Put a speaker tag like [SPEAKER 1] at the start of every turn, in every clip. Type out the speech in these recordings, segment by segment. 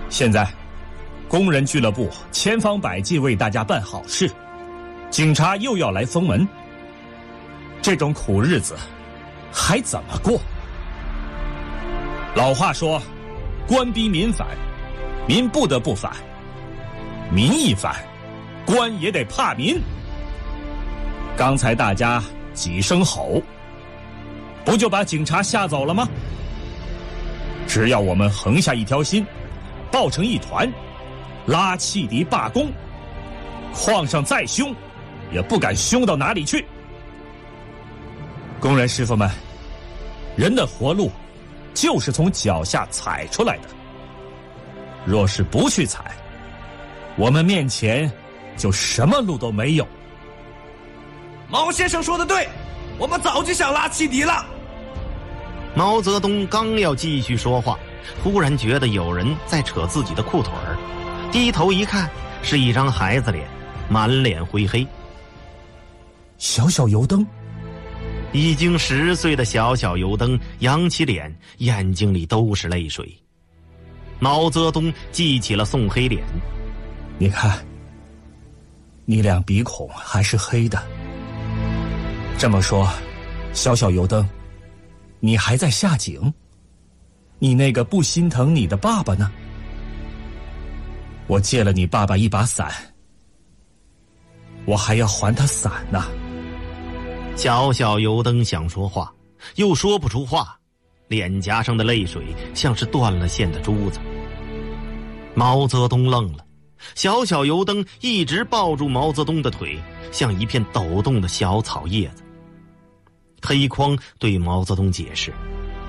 [SPEAKER 1] 现在，工人俱乐部千方百计为大家办好事，警察又要来封门，这种苦日子还怎么过？老话说，官逼民反，民不得不反，民一反，官也得怕民。刚才大家几声吼，不就把警察吓走了吗？只要我们横下一条心，抱成一团，拉汽笛罢工，矿上再凶也不敢凶到哪里去。工人师傅们，人的活路就是从脚下踩出来的，若是不去踩，我们面前就什么路都没有。
[SPEAKER 2] 毛先生说的对，我们早就想拉汽笛了。
[SPEAKER 3] 毛泽东刚要继续说话，忽然觉得有人在扯自己的裤腿儿，低头一看，是一张孩子脸，满脸灰黑。
[SPEAKER 1] 小小油灯，
[SPEAKER 3] 已经10岁的小小油灯扬起脸，眼睛里都是泪水。毛泽东记起了宋黑脸，
[SPEAKER 1] 你看，你俩鼻孔还是黑的。这么说，小小油灯，你还在下井？你那个不心疼你的爸爸呢？我借了你爸爸一把伞，我还要还他伞呢。
[SPEAKER 3] 小小油灯想说话，又说不出话，脸颊上的泪水像是断了线的珠子。毛泽东愣了，小小油灯一直抱住毛泽东的腿，像一片抖动的小草叶子。黑匡对毛泽东解释：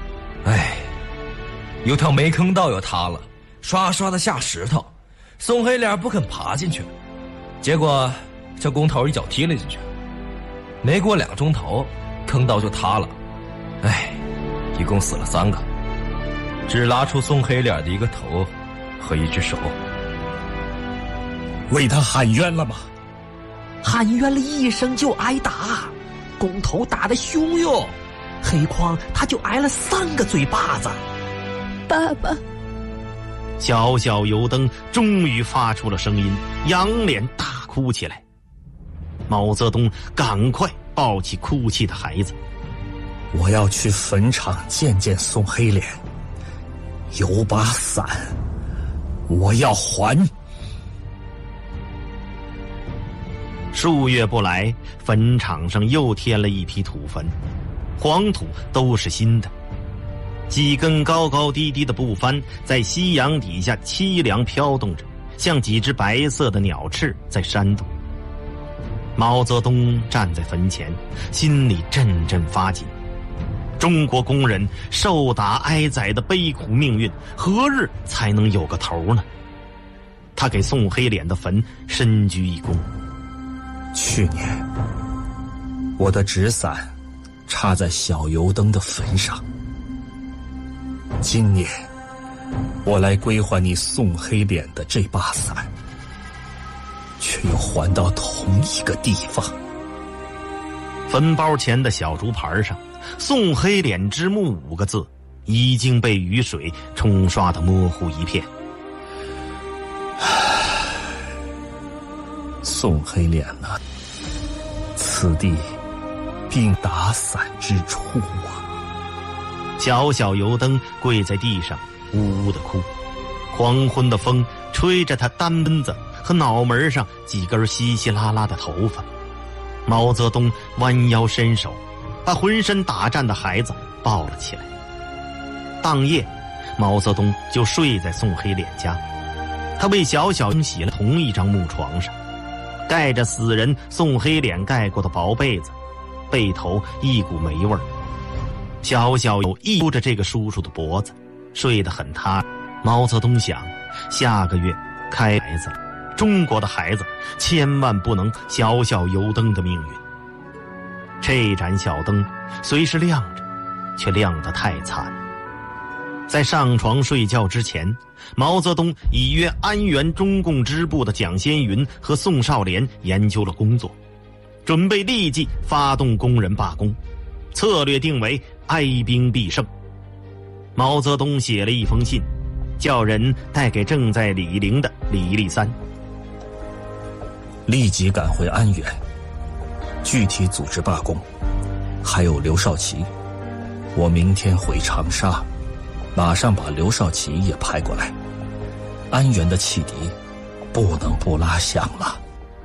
[SPEAKER 2] 有条煤坑道要塌了，刷刷的下石头，宋黑脸不肯爬进去，结果这工头一脚踢了进去，没过2钟头，坑道就塌了。一共死了3个，只拉出宋黑脸的一个头和一只手。
[SPEAKER 1] 为他喊冤了吗？
[SPEAKER 4] 喊冤了一声就挨打，工头打得凶哟，黑匡他就挨了3个嘴巴子。
[SPEAKER 5] 爸爸，
[SPEAKER 3] 小小油灯终于发出了声音，仰脸大哭起来。毛泽东赶快抱起哭泣的孩子，
[SPEAKER 1] 我要去坟场见见宋黑脸，有把伞，我要还。
[SPEAKER 3] 数月不来，坟场上又添了一批土坟，黄土都是新的。几根高高低低的布幡在夕阳底下凄凉飘动着，像几只白色的鸟翅在扇动。毛泽东站在坟前，心里阵阵发紧。中国工人受打挨宰的悲苦命运，何日才能有个头呢？他给宋黑脸的坟深鞠一躬。
[SPEAKER 1] 去年，我的纸伞插在小油灯的坟上。今年，我来归还你宋黑脸的这把伞，却又还到同一个地方。
[SPEAKER 3] 坟包前的小竹牌上，宋黑脸之墓5个字已经被雨水冲刷得模糊一片。
[SPEAKER 1] 宋黑脸啊，此地并打伞之处啊！
[SPEAKER 3] 小小油灯跪在地上，呜呜地哭。黄昏的风吹着他单奔子和脑门上几根稀稀拉拉的头发。毛泽东弯腰伸手，把浑身打颤的孩子抱了起来。当夜，毛泽东就睡在宋黑脸家，他为小小清洗了同一张木床上，盖着死人宋黑脸盖过的薄被子，被头一股霉味儿。小小有依着这个叔叔的脖子，睡得很踏实。毛泽东想，下个月开孩子了，中国的孩子千万不能小小油灯的命运。这盏小灯虽是亮着，却亮得太惨。在上床睡觉之前，毛泽东已约安源中共支部的蒋先云和宋少莲研究了工作，准备立即发动工人罢工，策略定为哀兵必胜。毛泽东写了一封信， 叫人带给正在李陵的李立三。
[SPEAKER 1] 立即赶回安远，具体组织罢工。还有刘少奇，我明天回长沙，马上把刘少奇也派过来。安源的汽笛不能不拉响了。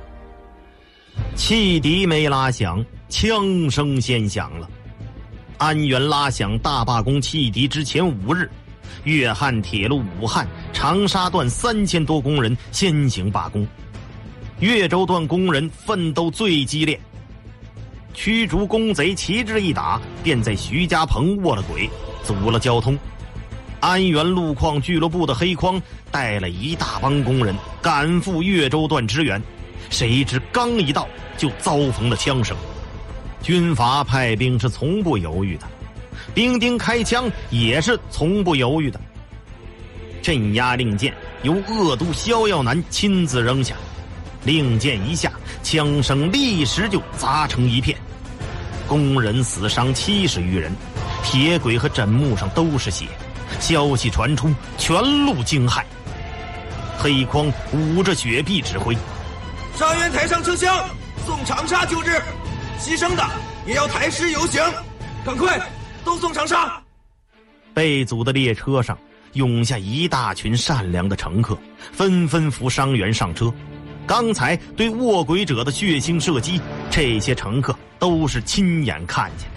[SPEAKER 3] 汽笛没拉响，枪声先响了。安源拉响大罢工汽笛之前5日，粤汉铁路武汉、长沙段3000多工人先行罢工，岳州段工人奋斗最激烈。驱逐工贼旗帜一打，便在徐家棚卧了轨，阻了交通。安源路矿俱乐部的黑匡带了一大帮工人赶赴岳州段支援，谁知刚一到就遭逢了枪声。军阀派兵是从不犹豫的，兵丁开枪也是从不犹豫的。镇压令箭由鄂都萧耀南亲自扔下，令箭一下，枪声立时就砸成一片，工人死伤70余人，铁轨和枕木上都是血。消息传出，全路惊骇。黑匡捂着雪臂指挥：
[SPEAKER 5] 上元台上车厢，送长沙就职，牺牲的也要抬尸游行，赶快都送长沙。
[SPEAKER 3] 被阻的列车上涌下一大群善良的乘客，纷纷扶伤员上车。刚才对卧轨者的血腥射击，这些乘客都是亲眼看见。